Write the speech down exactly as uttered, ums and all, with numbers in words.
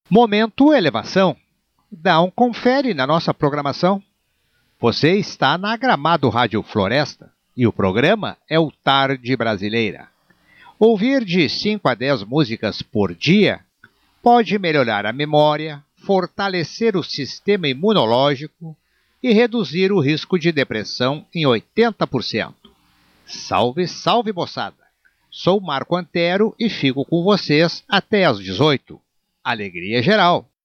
Momento Elevação. Dá um confere na nossa programação. Você está na Gramado Rádio Floresta e o programa é o Tarde Brasileira. Ouvir de cinco a dez músicas por dia pode melhorar a memória, fortalecer o sistema imunológico e reduzir o risco de depressão em oitenta por cento. Salve, salve, moçada! Sou Marco Antero e fico com vocês até às dezoito. Alegria geral!